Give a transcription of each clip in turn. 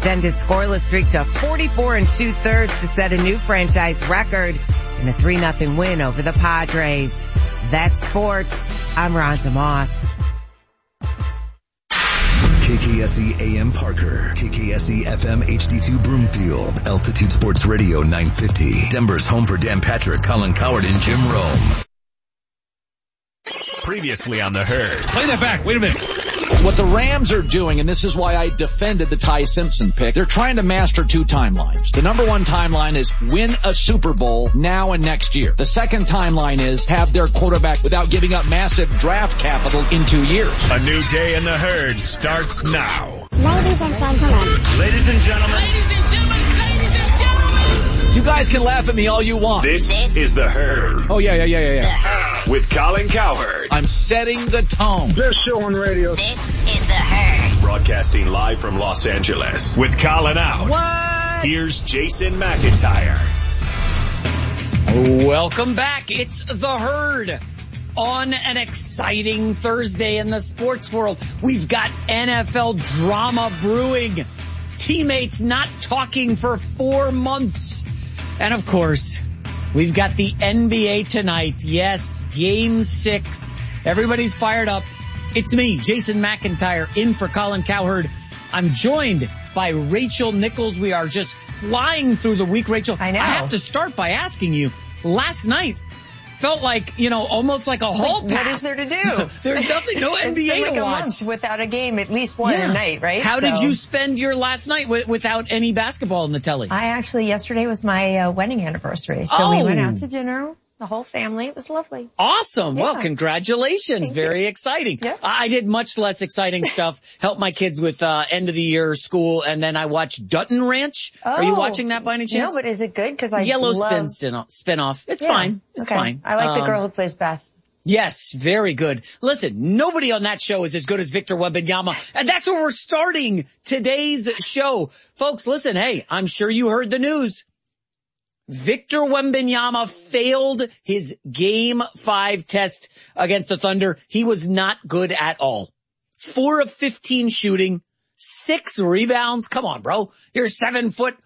extend his scoreless streak to 44 2/3 to set a new franchise record in a 3-0 win over the Padres. That's sports. I'm Rhonda Moss. KKSE AM Parker, KKSE FM HD2 Broomfield, Altitude Sports Radio 950, Denver's home for Dan Patrick, Colin Cowherd, and Jim Rome. Previously on The Herd. Play that back. Wait a minute. What the Rams are doing, and this is why I defended the Ty Simpson pick, they're trying to master two timelines. The number one timeline is win a Super Bowl now and next year. The second timeline is have their quarterback without giving up massive draft capital in 2 years. A new day in The Herd starts now. Ladies and gentlemen. Ladies and gentlemen. You guys can laugh at me all you want. This is The Herd. Oh, yeah. The Herd. With Colin Cowherd. I'm setting the tone. Best show on radio. This is The Herd. Broadcasting live from Los Angeles. With Colin out. What? Here's Jason McIntyre. Welcome back. It's The Herd on an exciting Thursday in the sports world. We've got NFL drama brewing. Teammates not talking for 4 months. And of course, we've got the NBA tonight. Yes, Game 6. Everybody's fired up. It's me, Jason McIntyre, in for Colin Cowherd. I'm joined by Rachel Nichols. We are just flying through the week, Rachel. I know. I have to start by asking you, last night felt like, almost like a hall pass. What is there to do? There's nothing, no NBA it's been like to a watch. month without a game, at least one a night, right? How did you spend your last night without any basketball in the telly? Yesterday was my wedding anniversary, so we went out to dinner, the whole family. It was lovely. Awesome. Yeah. Well, congratulations. Very exciting. Yeah. I did much less exciting stuff, helped my kids with end of the year school, and then I watched Dutton Ranch. Are you watching that by any chance? No, but is it good? Because I Yellow love... spin-off. It's fine. It's fine. I like the girl who plays Beth. Yes, very good. Listen, nobody on that show is as good as Victor Wembanyama, and that's where we're starting today's show. Folks, listen, hey, I'm sure you heard the news. Victor Wembanyama failed his Game 5 test against the Thunder. He was not good at all. 4 of 15 shooting, 6 rebounds. Come on, bro. You're 7'4",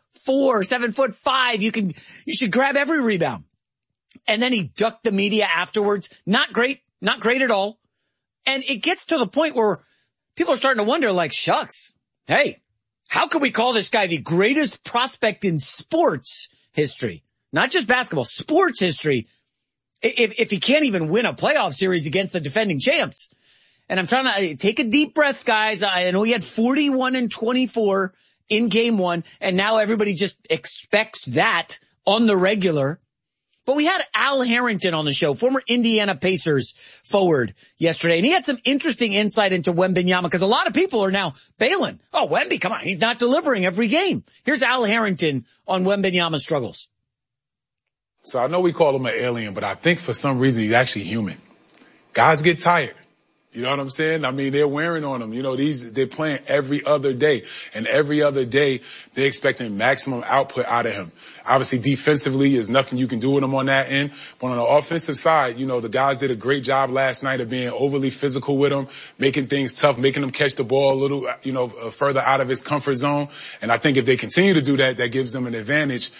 7'5". You should grab every rebound. And then he ducked the media afterwards. Not great at all. And it gets to the point where people are starting to wonder, like, shucks, hey, how can we call this guy the greatest prospect in sports history? Not just basketball, sports history. If he can't even win a playoff series against the defending champs. And I'm trying to take a deep breath, guys. I know he had 41 and 24 in game 1, and now everybody just expects that on the regular. But we had Al Harrington on the show, former Indiana Pacers forward yesterday, and he had some interesting insight into Wembanyama because a lot of people are now bailing. Oh, Wemby, come on, he's not delivering every game. Here's Al Harrington on Wembanyama's struggles. So I know we call him an alien, but I think for some reason he's actually human. Guys get tired. You know what I'm saying? I mean, they're wearing on him. They're playing every other day. And every other day, they're expecting maximum output out of him. Obviously, defensively, there's nothing you can do with him on that end. But on the offensive side, the guys did a great job last night of being overly physical with him, making things tough, making him catch the ball a little, further out of his comfort zone. And I think if they continue to do that, that gives them an advantage.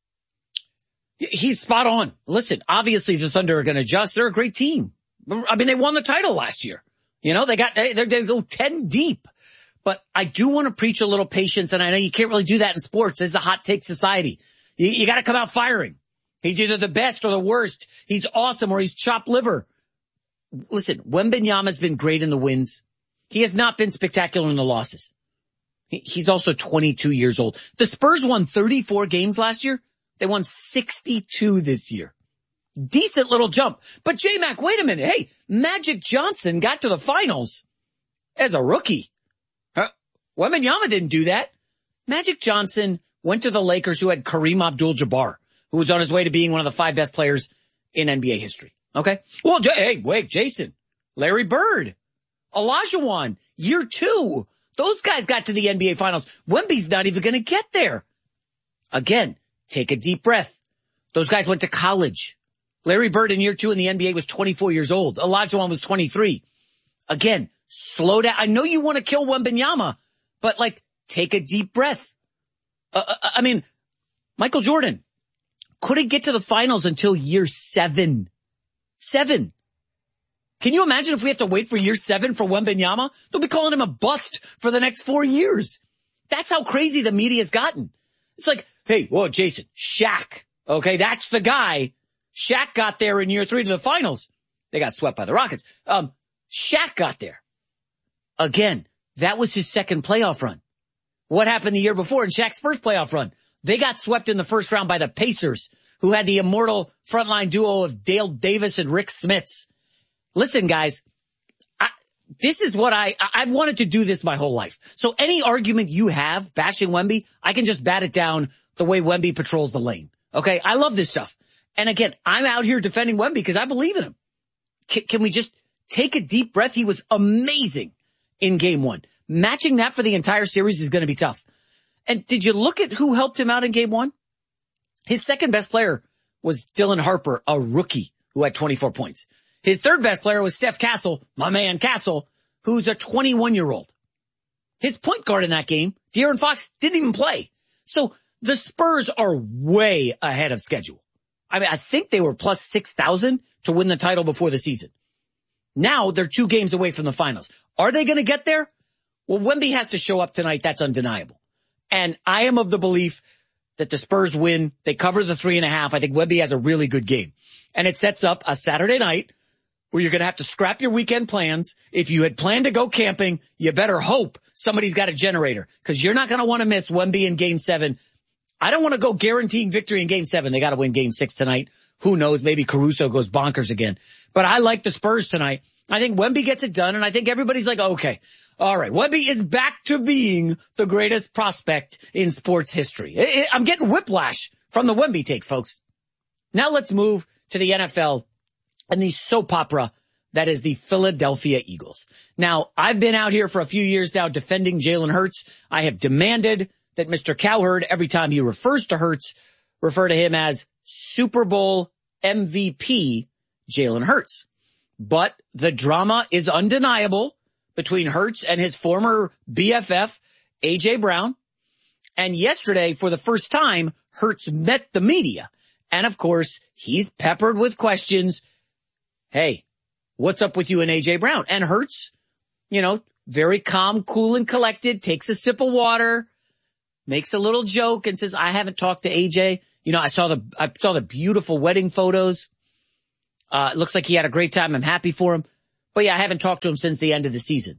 He's spot on. Listen, obviously the Thunder are going to adjust. They're a great team. I mean, they won the title last year. They're going to go 10 deep. But I do want to preach a little patience, and I know you can't really do that in sports. This is a hot take society. You got to come out firing. He's either the best or the worst. He's awesome or he's chopped liver. Listen, Wembanyama's been great in the wins. He has not been spectacular in the losses. He's also 22 years old. The Spurs won 34 games last year. They won 62 this year. Decent little jump. But J-Mac, wait a minute. Hey, Magic Johnson got to the finals as a rookie. Wembanyama didn't do that. Magic Johnson went to the Lakers, who had Kareem Abdul-Jabbar, who was on his way to being one of the 5 best players in NBA history. Okay? Well, hey, wait, Jason, Larry Bird, Olajuwon, year 2. Those guys got to the NBA finals. Wemby's not even going to get there. Again, take a deep breath. Those guys went to college. Larry Bird in year 2 in the NBA was 24 years old. Olajuwon was 23. Again, slow down. I know you want to kill Wembanyama, but take a deep breath. I mean, Michael Jordan couldn't get to the finals until year 7. 7. Can you imagine if we have to wait for year 7 for Wembanyama? They'll be calling him a bust for the next 4 years. That's how crazy the media's gotten. It's like, hey, whoa, Jason, Shaq. Okay, that's the guy. Shaq got there in year 3 to the finals. They got swept by the Rockets. Shaq got there. Again, that was his second playoff run. What happened the year before in Shaq's first playoff run? They got swept in the first round by the Pacers, who had the immortal frontline duo of Dale Davis and Rick Smits. Listen, guys, this is what I've wanted to do this my whole life. So any argument you have bashing Wemby, I can just bat it down the way Wemby patrols the lane. Okay? I love this stuff. And again, I'm out here defending Wemby because I believe in him. Can we just take a deep breath? He was amazing in game 1. Matching that for the entire series is going to be tough. And did you look at who helped him out in game 1? His second best player was Dylan Harper, a rookie who had 24 points. His third best player was Steph Castle, my man Castle, who's a 21-year-old. His point guard in that game, De'Aaron Fox, didn't even play. So the Spurs are way ahead of schedule. I mean, I think they were plus 6,000 to win the title before the season. Now they're 2 games away from the finals. Are they going to get there? Well, Wemby has to show up tonight. That's undeniable. And I am of the belief that the Spurs win. They cover the 3.5. I think Wemby has a really good game. And it sets up a Saturday night where you're going to have to scrap your weekend plans. If you had planned to go camping, you better hope somebody's got a generator because you're not going to want to miss Wemby in game 7. I don't want to go guaranteeing victory in game 7. They got to win game 6 tonight. Who knows? Maybe Caruso goes bonkers again. But I like the Spurs tonight. I think Wemby gets it done, and I think everybody's like, okay, all right, Wemby is back to being the greatest prospect in sports history. I'm getting whiplash from the Wemby takes, folks. Now let's move to the NFL and the soap opera that is the Philadelphia Eagles. Now, I've been out here for a few years now defending Jalen Hurts. I have demanded that Mr. Cowherd, every time he refers to Hurts, refer to him as Super Bowl MVP Jalen Hurts. But the drama is undeniable between Hurts and his former BFF, A.J. Brown. And yesterday, for the first time, Hurts met the media. And of course, he's peppered with questions. Hey, what's up with you and A.J. Brown? And Hurts, very calm, cool, and collected, takes a sip of water, makes a little joke and says, I haven't talked to A.J. I saw the beautiful wedding photos. It looks like he had a great time. I'm happy for him. But yeah, I haven't talked to him since the end of the season.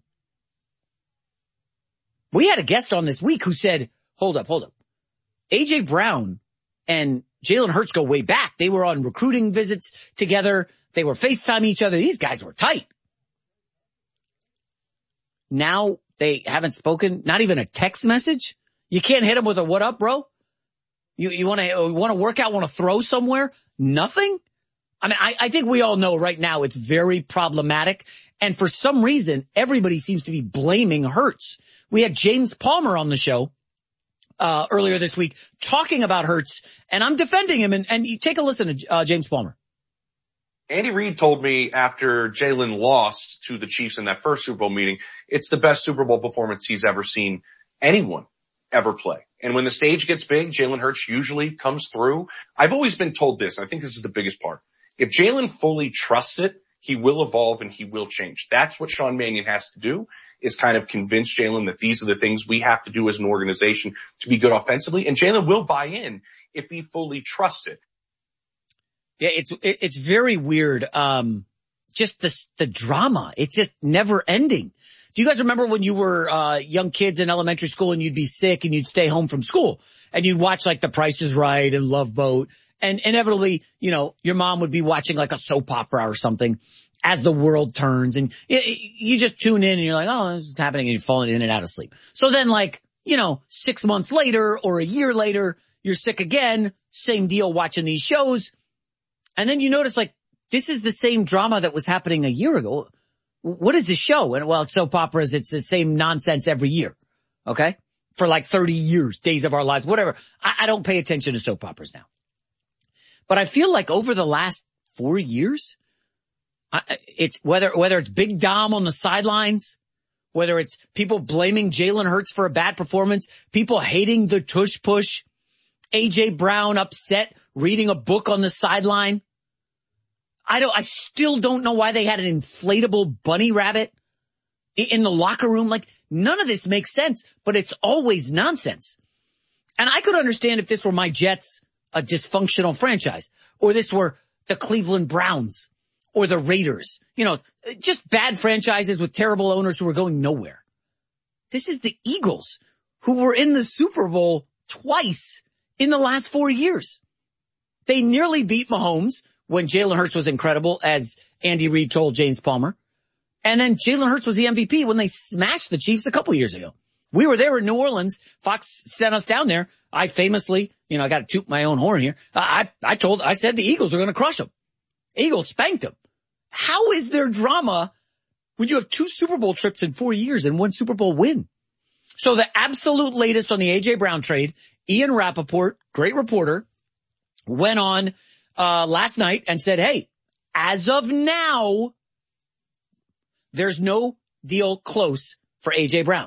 We had a guest on this week who said, hold up. A.J. Brown and Jalen Hurts go way back. They were on recruiting visits together. They were FaceTiming each other. These guys were tight. Now they haven't spoken, not even a text message. You can't hit him with a what up, bro? You want to work out, want to throw somewhere? Nothing? I mean, I think we all know right now it's very problematic. And for some reason, everybody seems to be blaming Hurts. We had James Palmer on the show earlier this week talking about Hurts, and I'm defending him. And you take a listen to James Palmer. Andy Reid told me after Jalen lost to the Chiefs in that first Super Bowl meeting, it's the best Super Bowl performance he's ever seen anyone ever play. And when the stage gets big, Jalen Hurts usually comes through. I've always been told this. I think this is the biggest part. If Jalen fully trusts it, he will evolve and he will change. That's what Sean Mannion has to do, is kind of convince Jalen that these are the things we have to do as an organization to be good offensively. And Jalen will buy in if he fully trusts it. Yeah, it's very weird. Just the drama. It's just never ending. Do you guys remember when you were young kids in elementary school and you'd be sick and you'd stay home from school and you'd watch like The Price is Right and Love Boat, and inevitably, your mom would be watching like a soap opera or something as the world turns, and you just tune in and you're like, oh, this is happening, and you're falling in and out of sleep. So then 6 months later or a year later, you're sick again, same deal watching these shows. And then you notice this is the same drama that was happening a year ago. What is the show? And it's soap operas. It's the same nonsense every year. Okay. For 30 years, Days of Our Lives, whatever. I don't pay attention to soap operas now. But I feel like over the last 4 years, it's whether it's Big Dom on the sidelines whether it's people blaming Jalen Hurts for a bad performance, people hating the tush push, A.J. Brown upset reading a book on the sideline. I still don't know why they had an inflatable bunny rabbit in the locker room. Like, none of this makes sense, but it's always nonsense. And I could understand if this were my Jets, a dysfunctional franchise, or this were the Cleveland Browns or the Raiders, just bad franchises with terrible owners who are going nowhere. This is the Eagles, who were in the Super Bowl twice in the last 4 years. They nearly beat Mahomes when Jalen Hurts was incredible, as Andy Reid told James Palmer. And then Jalen Hurts was the MVP when they smashed the Chiefs a couple years ago. We were there in New Orleans. Fox sent us down there. I famously, I got to toot my own horn here. I said the Eagles are going to crush them. Eagles spanked them. How is there drama when you have 2 Super Bowl trips in 4 years and 1 Super Bowl win? So the absolute latest on the A.J. Brown trade, Ian Rappaport, great reporter, went on last night and said, hey, as of now, there's no deal close for A.J. Brown.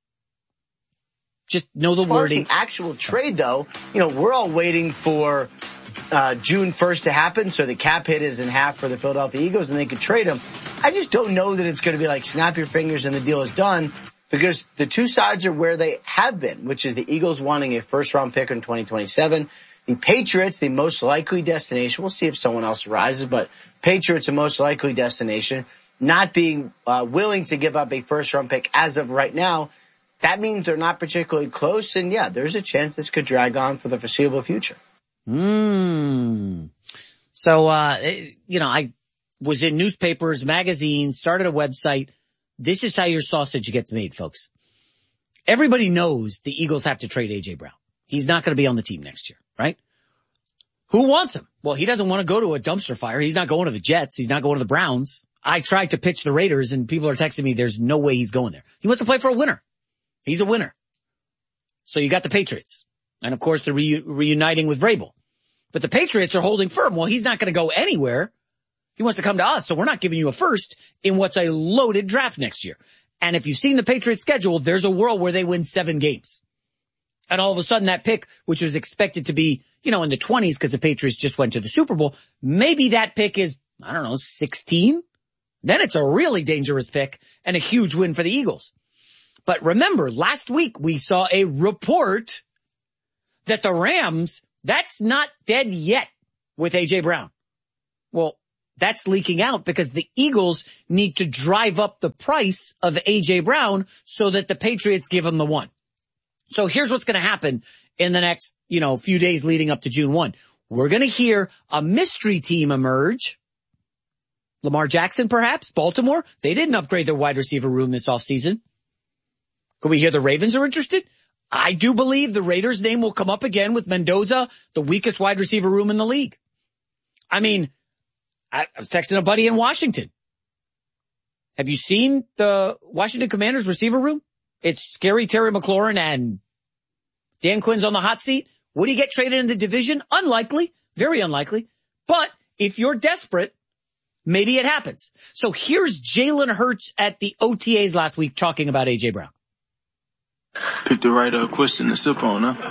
Just know the wording. The actual trade, though, we're all waiting for June 1st to happen, so the cap hit is in half for the Philadelphia Eagles, and they could trade him. I just don't know that it's going to be like snap your fingers and the deal is done, because the two sides are where they have been, which is the Eagles wanting a first-round pick in 2027. The Patriots, the most likely destination. We'll see if someone else arises, but Patriots, the most likely destination, not being willing to give up a first-round pick as of right now. That means they're not particularly close, and yeah, there's a chance this could drag on for the foreseeable future. So, I was in newspapers, magazines, started a website. This is how your sausage gets made, folks. Everybody knows the Eagles have to trade A.J. Brown. He's not going to be on the team next year, right? Who wants him? Well, he doesn't want to go to a dumpster fire. He's not going to the Jets. He's not going to the Browns. I tried to pitch the Raiders, and people are texting me, there's no way he's going there. He wants to play for a winner. He's a winner. So you got the Patriots. And, of course, they're reuniting with Vrabel. But the Patriots are holding firm. Well, he's not going to go anywhere. He wants to come to us, so we're not giving you a first in what's a loaded draft next year. And if you've seen the Patriots schedule, there's a world where they win 7 games. And all of a sudden that pick, which was expected to be, in the 20s because the Patriots just went to the Super Bowl, maybe that pick is, 16? Then it's a really dangerous pick and a huge win for the Eagles. But remember, last week we saw a report that the Rams, that's not dead yet with A.J. Brown. Well, that's leaking out because the Eagles need to drive up the price of A.J. Brown so that the Patriots give him the 1. So here's what's going to happen in the next, few days leading up to June 1. We're going to hear a mystery team emerge. Lamar Jackson, perhaps? Baltimore? They didn't upgrade their wide receiver room this offseason. Could we hear the Ravens are interested? I do believe the Raiders' name will come up again with Mendoza, the weakest wide receiver room in the league. I was texting a buddy in Washington. Have you seen the Washington Commanders receiver room? It's scary Terry McLaurin and Dan Quinn's on the hot seat. Would he get traded in the division? Unlikely. Very unlikely. But if you're desperate, maybe it happens. So here's Jalen Hurts at the OTAs last week talking about A.J. Brown. Pick the right question to sip on, huh?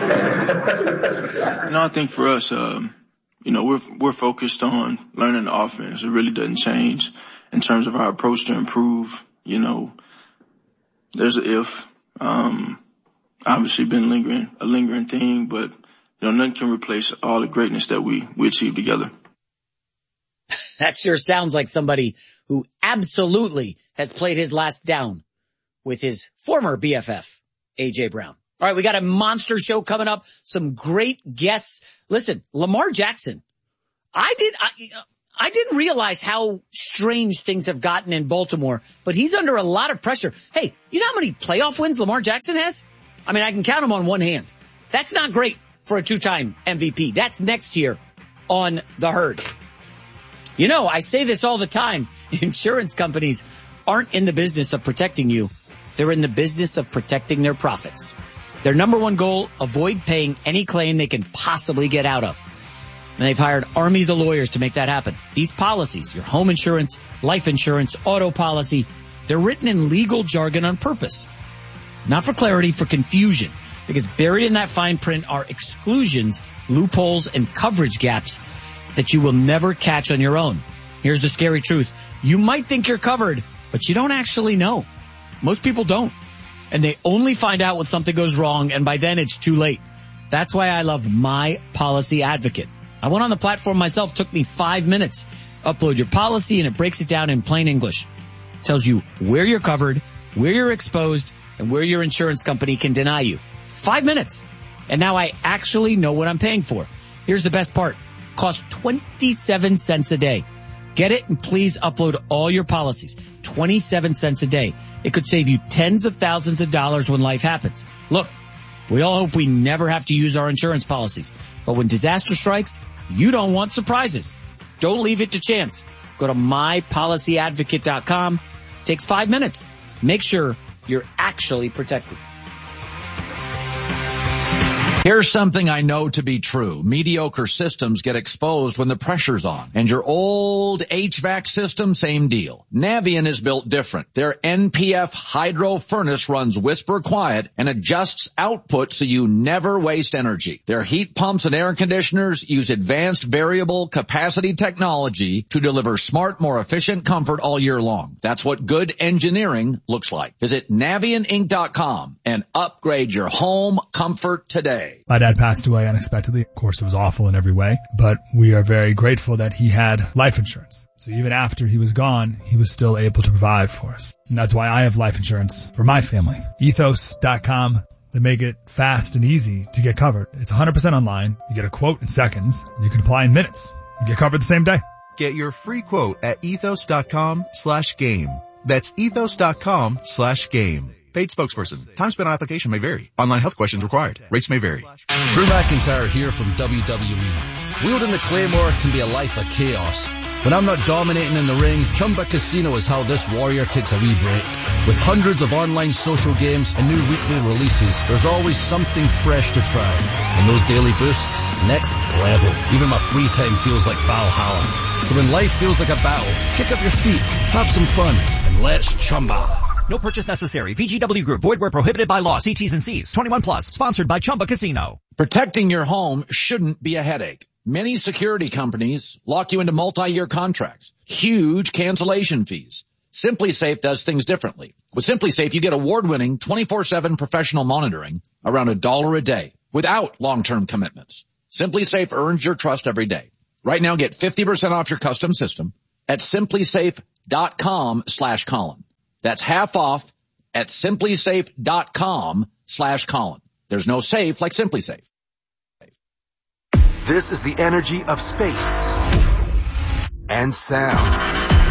I think for us, we're focused on learning the offense. It really doesn't change in terms of our approach to improve. There's an if. Obviously been a lingering thing, but nothing can replace all the greatness that we achieved together. That sure sounds like somebody who absolutely has played his last down with his former BFF, A.J. Brown. All right, we got a monster show coming up. Some great guests. Listen, Lamar Jackson. I didn't realize how strange things have gotten in Baltimore, but he's under a lot of pressure. Hey, you know how many playoff wins Lamar Jackson has? I can count them on one hand. That's not great for a 2-time MVP. That's next year on the Herd. I say this all the time. Insurance companies aren't in the business of protecting you. They're in the business of protecting their profits. Their number one goal, avoid paying any claim they can possibly get out of. And they've hired armies of lawyers to make that happen. These policies, your home insurance, life insurance, auto policy, They're written in legal jargon on purpose. Not for clarity, for confusion. Because buried in that fine print are exclusions, loopholes, and coverage gaps that you will never catch on your own. Here's the scary truth. You might think you're covered, but you don't actually know. Most people don't. And they only find out when something goes wrong, and by then it's too late. That's why I love My Policy Advocate. I went on the platform myself. Took me 5 minutes. Upload your policy, and it breaks it down in plain English. It tells you where you're covered, where you're exposed, and where your insurance company can deny you. 5 minutes. And now I actually know what I'm paying for. Here's the best part. Costs 27 cents a day. Get it and please upload all your policies. 27 cents a day. It could save you tens of thousands of dollars when life happens. Look, we all hope we never have to use our insurance policies. But when disaster strikes, you don't want surprises. Don't leave it to chance. Go to mypolicyadvocate.com. Takes 5 minutes. Make sure you're actually protected. Here's something I know to be true. Mediocre systems get exposed when the pressure's on. And your old HVAC system, same deal. Navien is built different. Their NPF hydro furnace runs whisper quiet and adjusts output so you never waste energy. Their heat pumps and air conditioners use advanced variable capacity technology to deliver smart, more efficient comfort all year long. That's what good engineering looks like. Visit NavienInc.com and upgrade your home comfort today. My dad passed away unexpectedly. Of course, it was awful in every way, but we are very grateful that he had life insurance. So even after he was gone, he was still able to provide for us. And that's why I have life insurance for my family. Ethos.com. They make it fast and easy to get covered. It's 100% online. You get a quote in seconds. And you can apply in minutes. You get covered the same day. Get your free quote at ethos.com/game. That's ethos.com/game. Paid spokesperson. Time spent on application may vary. Online health questions required. Rates may vary. Drew McIntyre here from WWE. Wielding the Claymore can be a life of chaos. When I'm not dominating in the ring, Chumba Casino is how this warrior takes a wee break. With hundreds of online social games and new weekly releases, there's always something fresh to try. And those daily boosts, next level. Even my free time feels like Valhalla. So when life feels like a battle, kick up your feet, have some fun, and let's Chumba. No purchase necessary. VGW Group. Void where prohibited by law. See T's and C's. 21 plus. Sponsored by Chumba Casino. Protecting your home shouldn't be a headache. Many security companies lock you into multi-year contracts. Huge cancellation fees. SimpliSafe does things differently. With SimpliSafe, you get award-winning 24/7 professional monitoring around $1 a day without long-term commitments. SimpliSafe earns your trust every day. Right now, get 50% off your custom system at simplysafe.com/Colin. That's half off at simplysafe.com/Colin. There's no safe like SimpliSafe. This is the energy of space and sound.